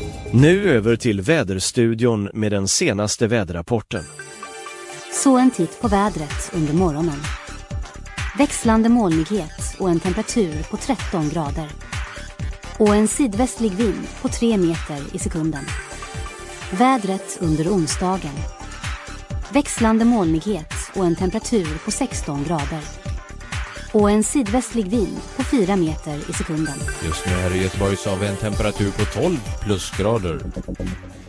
Nu över till väderstudion med den senaste väderrapporten. Så en titt på vädret under morgonen. Växlande molnighet och en temperatur på 13 grader. Och en sydvästlig vind på 3 meter i sekunden. Vädret under onsdagen. Växlande molnighet och en temperatur på 16 grader. Och en sydvästlig vind på 4 meter i sekunden. Just nu här i Göteborg så har vi en temperatur på 12 plusgrader.